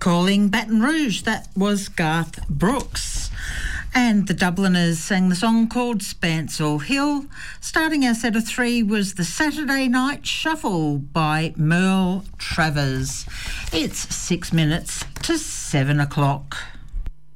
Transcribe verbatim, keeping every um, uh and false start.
Calling Baton Rouge, that was Garth Brooks. And the Dubliners sang the song called Spancel Hill. Starting our set of three was the Saturday Night Shuffle by Merle Travers. It's six minutes to seven o'clock.